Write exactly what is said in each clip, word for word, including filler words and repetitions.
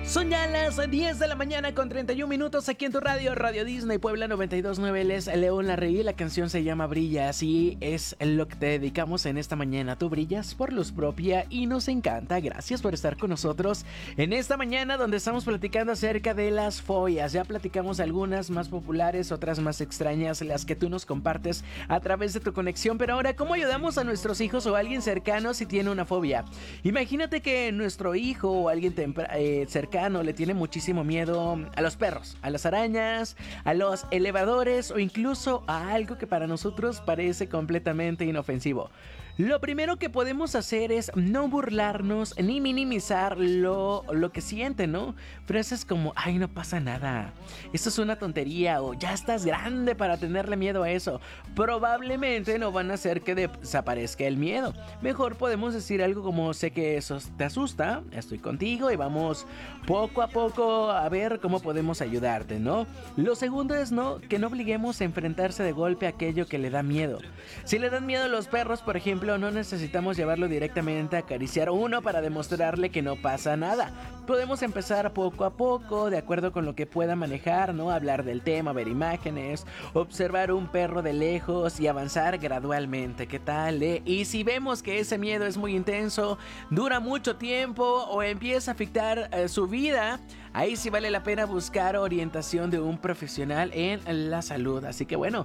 Son ya las diez de la mañana con treinta y un minutos aquí en tu radio, Radio Disney Puebla noventa y dos punto nueve. Les León Larregui, la canción se llama Brilla, así es lo que te dedicamos en esta mañana. Tú brillas por luz propia y nos encanta. Gracias por estar con nosotros en esta mañana donde estamos platicando acerca de las fobias. Ya platicamos algunas más populares, otras más extrañas, las que tú nos compartes a través de tu conexión. Pero ahora, ¿cómo ayudamos a nuestros hijos o a alguien cercano si tiene una fobia? Imagínate que nuestro hijo o alguien tempra- eh, cercano le tiene muchísimo miedo a los perros, a las arañas, a los elevadores o incluso a algo que para nosotros parece completamente inofensivo. Lo primero que podemos hacer es no burlarnos ni minimizar lo, lo que siente, ¿no? Frases como, ay, no pasa nada, esto es una tontería, o ya estás grande para tenerle miedo a eso. Probablemente no van a hacer que desaparezca el miedo. Mejor podemos decir algo como, sé que eso te asusta, estoy contigo y vamos poco a poco a ver cómo podemos ayudarte, ¿no? Lo segundo es no, que no obliguemos a enfrentarse de golpe a aquello que le da miedo. Si le dan miedo a los perros, por ejemplo, no necesitamos llevarlo directamente a acariciar uno para demostrarle que no pasa nada. Podemos empezar poco a poco, de acuerdo con lo que pueda manejar, ¿no? Hablar del tema, ver imágenes, observar un perro de lejos y avanzar gradualmente. ¿Qué tal, eh? Y si vemos que ese miedo es muy intenso, dura mucho tiempo o empieza a afectar eh, su vida, ahí sí vale la pena buscar orientación de un profesional en la salud. Así que bueno,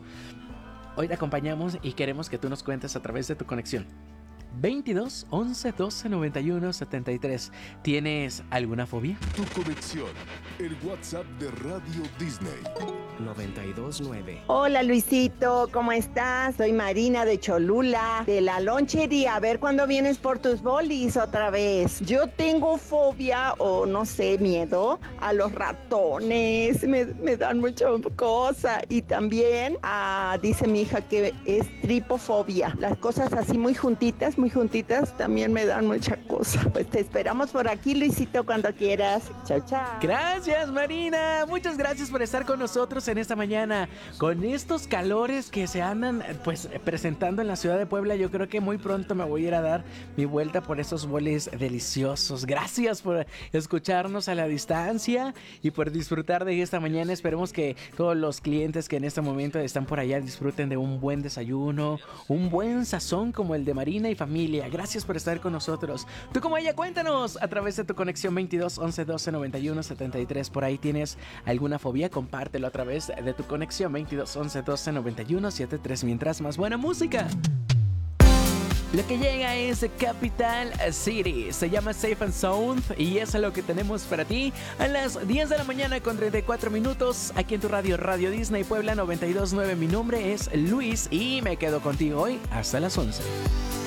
hoy te acompañamos y queremos que tú nos cuentes a través de tu conexión. veintidós, once, doce, noventa y uno, setenta y tres. ¿Tienes alguna fobia? Tu conexión, el WhatsApp de Radio Disney. noventa y dos punto nueve. Hola Luisito, ¿cómo estás? Soy Marina de Cholula, de la lonchería. A ver cuándo vienes por tus bolis otra vez. Yo tengo fobia o no sé, miedo a los ratones. Me, me dan mucha cosa. Y también ah, dice mi hija que es tripofobia. Las cosas así muy juntitas, muy juntitas, también me dan mucha cosa. Pues te esperamos por aquí, Luisito, cuando quieras. Chao, chao. Gracias, Marina. Muchas gracias por estar con nosotros en esta mañana. Con estos calores que se andan pues presentando en la ciudad de Puebla, yo creo que muy pronto me voy a ir a dar mi vuelta por esos boles deliciosos. Gracias por escucharnos a la distancia y por disfrutar de esta mañana. Esperemos que todos los clientes que en este momento están por allá disfruten de un buen desayuno, un buen sazón como el de Marina y familia. Gracias por estar con nosotros. Tú como ella, cuéntanos a través de tu conexión veintidós, once, doce, noventa y uno, setenta y tres. Por ahí tienes alguna fobia, compártelo a través de tu conexión veintidós, once, doce, noventa y uno, setenta y tres. Mientras más buena música. Lo que llega es Capital City, se llama Safe and Sound y eso es lo que tenemos para ti a las diez de la mañana con treinta y cuatro minutos aquí en tu radio, Radio Disney Puebla noventa y dos punto nueve. Mi nombre es Luis y me quedo contigo hoy hasta las once.